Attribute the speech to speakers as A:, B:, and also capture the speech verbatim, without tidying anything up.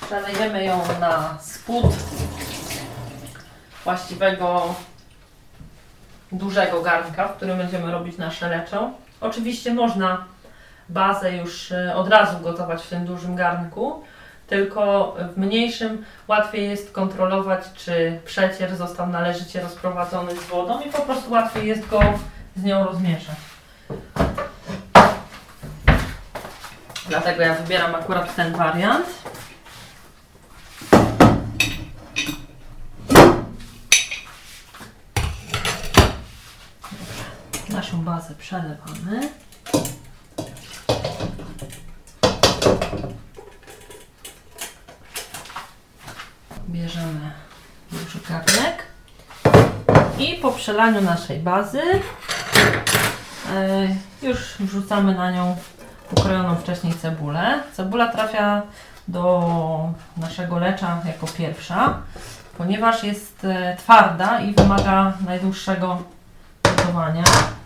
A: Przelejemy ją na spód właściwego dużego garnka, w którym będziemy robić nasze leczą. Oczywiście można bazę już od razu gotować w tym dużym garnku, tylko w mniejszym łatwiej jest kontrolować, czy przecier został należycie rozprowadzony z wodą i po prostu łatwiej jest go z nią rozmieszać. Dlatego ja wybieram akurat ten wariant. Naszą bazę przelewamy. Bierzemy duży garnek i po przelaniu naszej bazy yy, już wrzucamy na nią ukrojoną wcześniej cebulę. Cebula trafia do naszego lecza jako pierwsza, ponieważ jest twarda i wymaga najdłuższego gotowania.